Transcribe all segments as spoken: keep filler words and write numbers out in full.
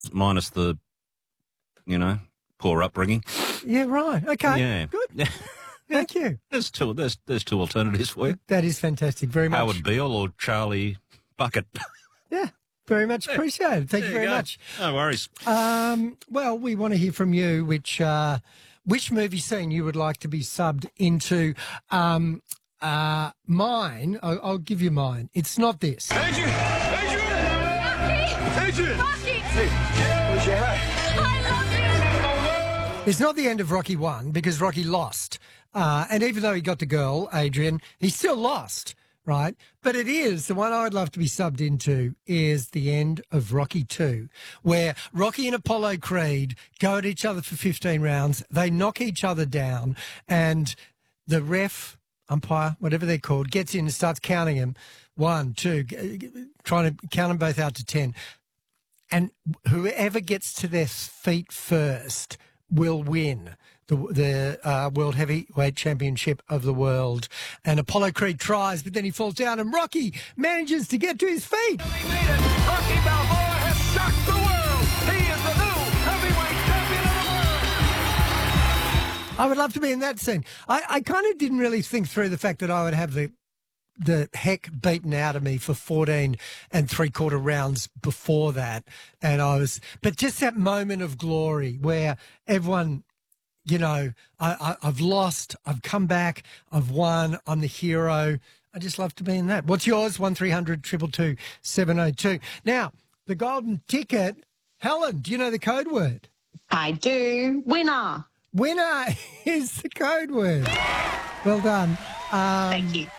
minus the, you know, poor upbringing. Yeah, right. Okay. Yeah. Good. Thank you. There's two, there's, there's two alternatives for you. That is fantastic. Very much. Howard Beale or Charlie Bucket. Yeah, very much appreciated. Thank you There very go. much. No worries. Um, well, we want to hear from you, which uh, which movie scene you would like to be subbed into. Um, uh, mine, I'll, I'll give you mine. It's not this. Adrian! Adrian! Adrian! Rocky! Hey, where's your hat? I love you! It's not the end of Rocky one because Rocky lost. Uh, and even though he got the girl, Adrian, he still lost, right? But it is, the one I would love to be subbed into is the end of Rocky two, where Rocky and Apollo Creed go at each other for fifteen rounds. They knock each other down and the ref, umpire, whatever they're called, gets in and starts counting them. One, two, trying to count them both out to ten. And whoever gets to their feet first will win the, the uh, World Heavyweight Championship of the world. And Apollo Creed tries, but then he falls down, and Rocky manages to get to his feet. He made it. Rocky Balboa has shocked the world. He is the new heavyweight champion of the world. I would love to be in that scene. I, I kind of didn't really think through the fact that I would have the the heck beaten out of me for fourteen and three quarter rounds before that. And I was, but just that moment of glory where everyone, you know, I, I, I've lost, I've come back, I've won, I'm the hero. I just love to be in that. What's yours? one three hundred two two two seven oh two. Now, the golden ticket, Helen, do you know the code word? I do. Winner. Winner is the code word. Well done. Um, Thank you.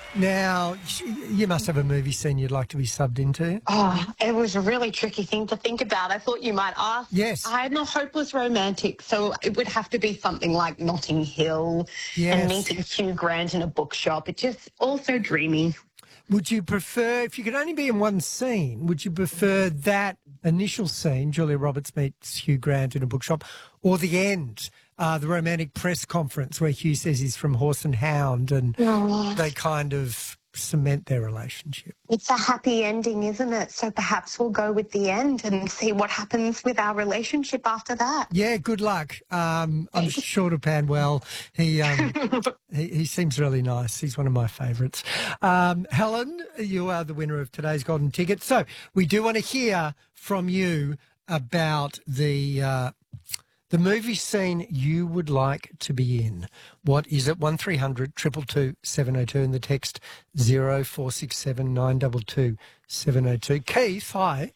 Now, you must have a movie scene you'd like to be subbed into. Oh, it was a really tricky thing to think about. I thought you might ask. Yes. I'm a hopeless romantic, so it would have to be something like Notting Hill Yes. and meeting Hugh Grant in a bookshop. It just also dreamy. Would you prefer, if you could only be in one scene, would you prefer that initial scene, Julia Roberts meets Hugh Grant in a bookshop, or the end, uh, the romantic press conference where Hugh says he's from Horse and Hound and Oh. they kind of cement their relationship? It's a happy ending, isn't it? So perhaps we'll go with the end and see what happens with our relationship after that. Yeah, good luck. Um, I'm sure to pan well. He, um, he he seems really nice. He's one of my favourites. Um, Helen, you are the winner of today's golden ticket. So we do want to hear from you about the uh, the movie scene you would like to be in. What is it? one three hundred two two two seven oh two and the text zero four six seven nine two two seven oh two. Keith, hi.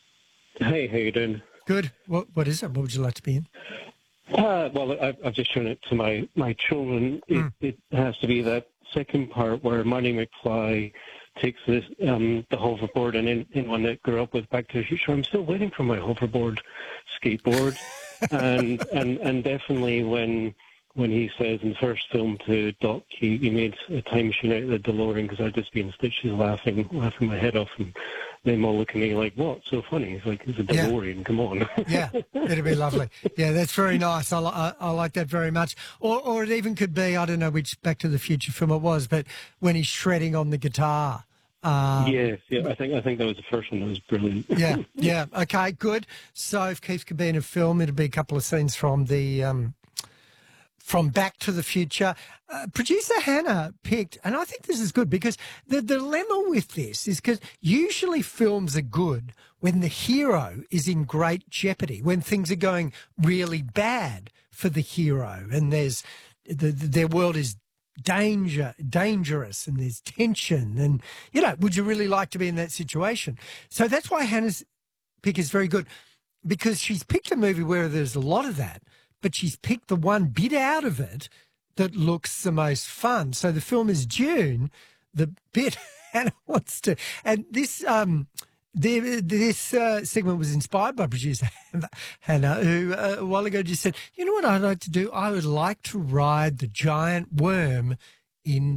Hey, how you doing? Good. What What is it? What would you like to be in? Uh, well, I, I've just shown it to my, my children. It, Mm. it has to be that second part where Marty McFly takes this um, the hoverboard, and in, in one that grew up with Back to the Future. I'm still waiting for my hoverboard skateboard. and and and definitely when when he says in the first film to Doc, he, he made a time machine out of the DeLorean because I'd just be in stitches laughing laughing my head off, and them all looking at me like, what? So funny. He's like, it's a Yeah. DeLorean, come on. Yeah, it'd be lovely. Yeah, that's very nice. I, li- I, I like that very much. Or, or it even could be, I don't know which Back to the Future film it was, but when he's shredding on the guitar. Um, Yes, yeah, I think I think that was the first one that was brilliant. yeah, yeah. Okay, good. So if Keith could be in a film, it'd be a couple of scenes from the um, from Back to the Future. Uh, producer Hannah picked, and I think this is good because the dilemma with this is because usually films are good when the hero is in great jeopardy, when things are going really bad for the hero, and there's the, the, their world is danger, dangerous, and there's tension, and you know, would you really like to be in that situation? So that's why Hannah's pick is very good, because she's picked a movie where there's a lot of that, but she's picked the one bit out of it that looks the most fun. So the film is Dune, the bit Hannah wants to, and this um. The, this uh, segment was inspired by producer Hannah, who uh, a while ago just said, you know what I'd like to do? I would like to ride the giant worm in